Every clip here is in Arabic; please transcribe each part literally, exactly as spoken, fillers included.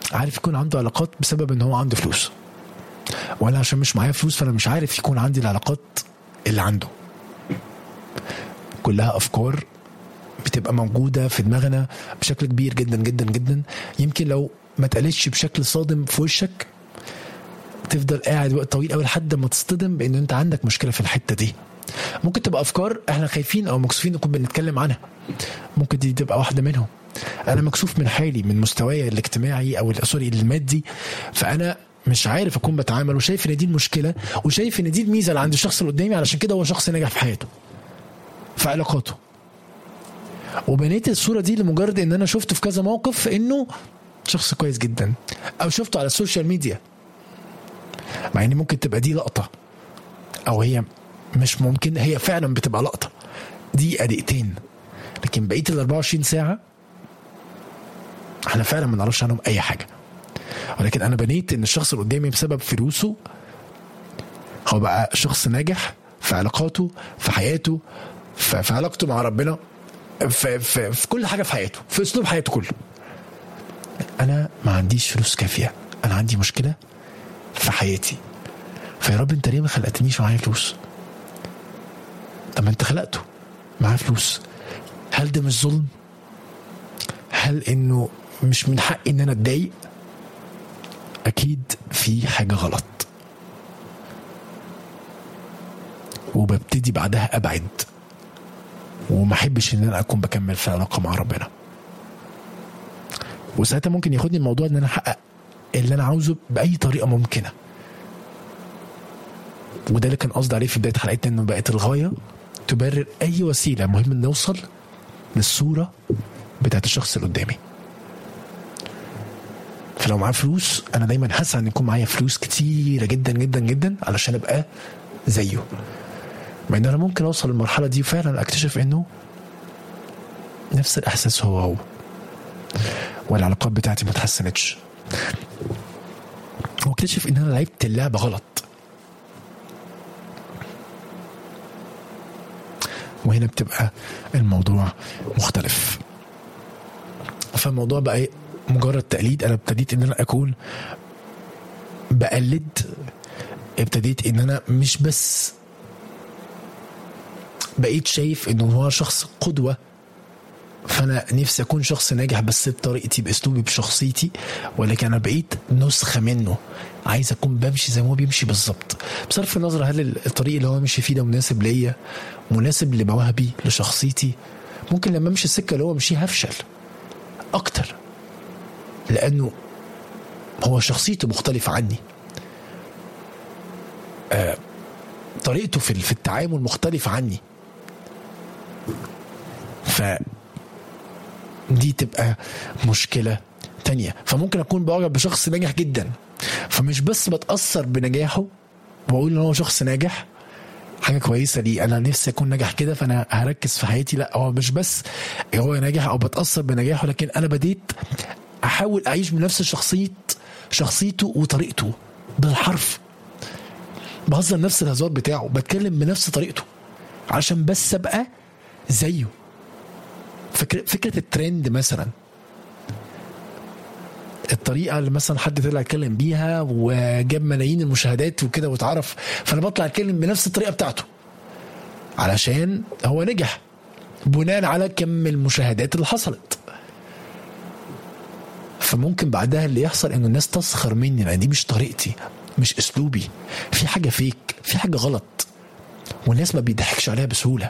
عارف يكون عنده علاقات بسبب ان هو عنده فلوس، وانا عشان مش معايا فلوس فانا مش عارف يكون عندي العلاقات اللي عنده. كلها افكار بتبقى موجودة في دماغنا بشكل كبير جدا جدا جدا، يمكن لو ما اتقالتش بشكل صادم في وشك تفضل قاعد وقت طويل قوي لحد ما تصطدم بان انت عندك مشكلة في الحتة دي. ممكن تبقى افكار احنا خايفين او مكسوفين نكون بنتكلم عنها، ممكن دي تبقى واحدة منهم. انا مكسوف من حالي، من مستواي الاجتماعي او سوري المادي، فانا مش عارف اكون بتعامل، وشايف ان دي المشكلة وشايف ان دي الميزة اللي عند الشخص اللي قدامي، علشان كده هو شخص ناجح في حياته في علاقاته. وبنيت الصورة دي لمجرد ان انا شفته في كذا موقف انه شخص كويس جدا، او شفته على السوشيال ميديا، مع ان ممكن تبقى دي لقطة، او هي مش ممكن، هي فعلا بتبقى لقطة دي دقيقتين، لكن بقية ال أربعة وعشرين ساعة احنا فعلا ما نعرفش عنهم اي حاجة. ولكن انا بنيت ان الشخص اللي قدامي بسبب فلوسه هو بقى شخص ناجح في علاقاته، في حياته، في علاقته مع ربنا، في, في, في كل حاجة في حياته، في اسلوب حياته كله. انا ما عنديش فلوس كافية، انا عندي مشكلة في حياتي، فيا رب انت ليه ما خلقتنيش معايا فلوس؟ طب ما انت خلقته معاه فلوس، هل ده مش ظلم؟ هل انه مش من حقي ان انا اتضايق؟ اكيد في حاجة غلط، وببتدي بعدها ابعد، وما احبش ان انا اكون بكمل في علاقة مع ربنا. وساعتها ممكن ياخدني الموضوع ان انا احقق اللي انا عاوزه باي طريقة ممكنة، وده اللي كان قصدي عليه في بداية حلقتنا، انه بقت الغاية تبرر اي وسيلة، مهم ان نوصل للصورة بتاعت الشخص اللي قدامي. فلو معاه فلوس انا دايما هسعى ان يكون معايا فلوس كتيرة جدا جدا جدا علشان ابقى زيه، مع ان انا ممكن اوصل للمرحلة دي فعلا اكتشف انه نفس الاحساس هو هو، والعلاقات بتاعتي ما تحسنتش، واكتشف ان انا لعبت اللعبة غلط. وهنا بتبقى الموضوع مختلف. فالموضوع بقى مجرد تقليد. انا ابتديت ان انا اكون بقلد، ابتديت ان انا مش بس بقيت شايف انه هو شخص قدوة، فانا نفسي اكون شخص ناجح بس بطريقتي، باسلوبي، بشخصيتي، ولكن انا بقيت نسخة منه، عايز اكون بمشي زي ما هو بيمشي بالظبط، بصرف النظر هل الطريق اللي هو مشي فيه ده مناسب ليا، مناسب لمواهبي، لشخصيتي. ممكن لما امشي السكة اللي هو مشيها هفشل اكتر، لانه هو شخصيته مختلفة عني، آه طريقته في في التعامل مختلفة عني، ف دي تبقى مشكلة تانية. فممكن أكون بعجب بشخص ناجح جدا، فمش بس بتأثر بنجاحه وأقول إن هو شخص ناجح حاجة كويسة لي، أنا نفسي أكون ناجح كده فأنا هركز في حياتي. لا، هو مش بس هو ناجح أو بتأثر بنجاحه، لكن أنا بديت أحاول أعيش بنفس شخصية شخصيته وطريقته بالحرف، بهزر نفس الهزار بتاعه، بتكلم بنفس طريقته عشان بس أبقى زيه. فكرة, فكرة الترند مثلا، الطريقة اللي مثلا حد طلع يتكلم بيها وجاب ملايين المشاهدات وكده واتعرف، فأنا بطلع أتكلم بنفس الطريقة بتاعته علشان هو نجح بناء على كم المشاهدات اللي حصلت. فممكن بعدها اللي يحصل إنه الناس تسخر مني، لأن دي مش طريقتي، مش أسلوبي، في حاجة فيك، في حاجة غلط، والناس ما بيضحكش عليها بسهولة.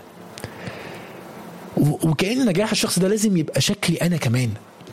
وكأن نجاح الشخص ده لازم يبقى شكلي أنا كمان.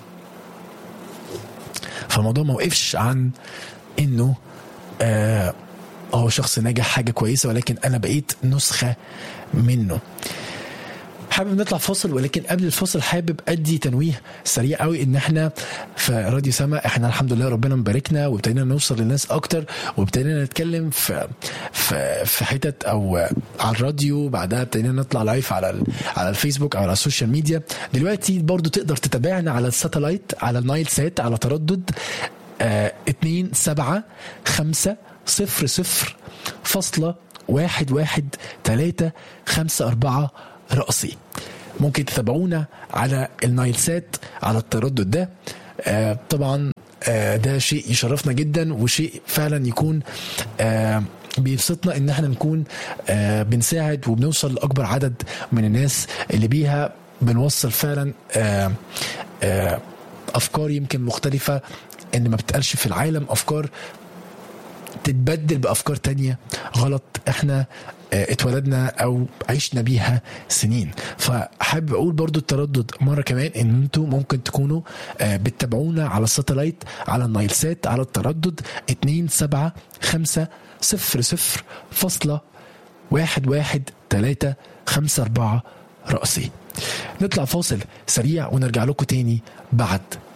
فالموضوع ما وقفش عن إنه آه هو شخص ناجح حاجة كويسة، ولكن أنا بقيت نسخة منه. حابب نطلع فاصل، ولكن قبل الفاصل حابب أدي تنويه سريع قوي إن احنا في راديو سما احنا الحمد لله ربنا مباركنا، وابتدينا نوصل للناس أكتر، وابتدينا نتكلم في في في حتت أو على الراديو، بعدها ابتدينا نطلع لايف على على الفيسبوك أو على السوشيال ميديا. دلوقتي برضو تقدر تتابعنا على الساتلايت، على النايل سات، على تردد اه اتنين سبعة خمسة صفر صفر فاصلة واحد واحد تلاتة خمسة أربعة رأسي. ممكن تتابعونا على النايل سات على التردد ده. آه طبعا آه ده شيء يشرفنا جدا، وشيء فعلا يكون آه بيبسطنا ان احنا نكون آه بنساعد وبنوصل لاكبر عدد من الناس اللي بيها بنوصل فعلا آه آه افكار يمكن مختلفة ان ما بتقالش في العالم، افكار تتبدل بافكار تانية غلط احنا اتولدنا او عشنا بيها سنين. فحابب اقول برضو التردد مرة كمان ان انتوا ممكن تكونوا بتتابعونا على الساتلايت على النايل سات على التردد اتنين سبعة خمسة صفر صفر فاصلة واحد واحد تلاتة خمسة اربعة رأسي. نطلع فاصل سريع ونرجع لكم تاني بعد